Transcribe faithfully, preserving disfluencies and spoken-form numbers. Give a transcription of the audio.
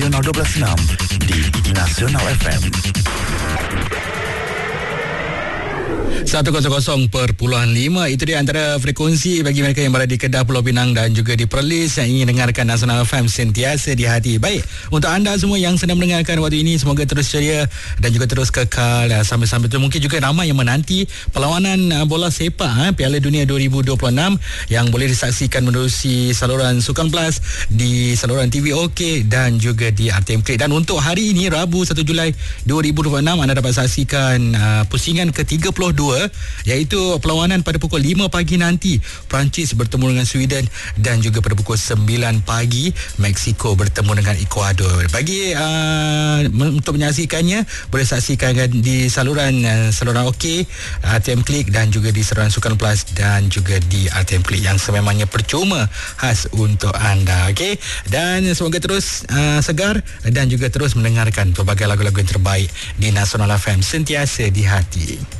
Nasional dua belas enam di Nasional F M. seratus perpuluhan lima itu dia antara frekuensi bagi mereka yang berada di Kedah, Pulau Pinang dan juga di Perlis yang ingin dengarkan Nasional F M sentiasa di hati. Baik, untuk anda semua yang sedang mendengarkan waktu ini, semoga terus ceria dan juga terus kekal ya, sambil-sambil itu mungkin juga ramai yang menanti perlawanan uh, bola sepak uh, Piala Dunia dua ribu dua puluh enam yang boleh disaksikan menerusi saluran Sukan Plus di saluran T V OK dan juga di R T M Klik. Dan untuk hari ini Rabu satu Julai dua ribu dua puluh enam anda dapat saksikan uh, pusingan ke tiga puluh dua iaitu perlawanan pada pukul lima pagi nanti. Perancis bertemu dengan Sweden dan juga pada pukul sembilan pagi Mexico bertemu dengan Ecuador. Bagi uh, untuk menyaksikannya boleh saksikan di saluran uh, saluran OK, R T M Klik dan juga di saluran Sukan Plus dan juga di R T M Klik yang sememangnya percuma khas untuk anda. Okey, dan semoga terus uh, segar dan juga terus mendengarkan pelbagai lagu-lagu yang terbaik di Nasional F M sentiasa di hati.